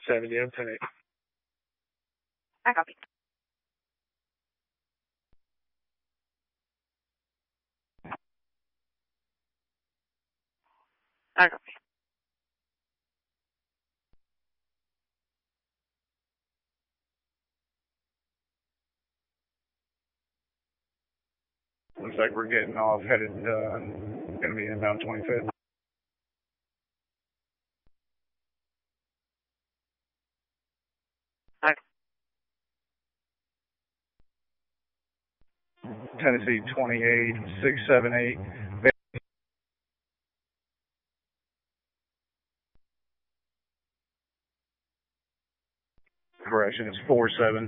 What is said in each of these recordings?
70, I'm 10-8. I copy. I copy. Looks like we're getting off, headed, gonna be inbound 25th. Tennessee 28, 678. Correction, it's 47.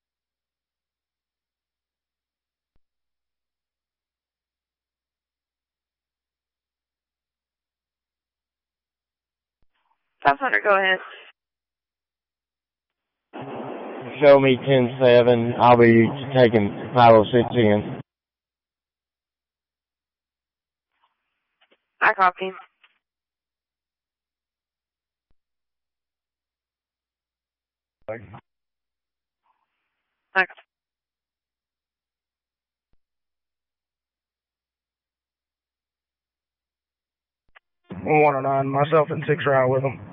Pathfinder, go ahead. Show me 10-7. I'll be taking 506 in. I copy. I copy. 109, myself and 6 are out with them.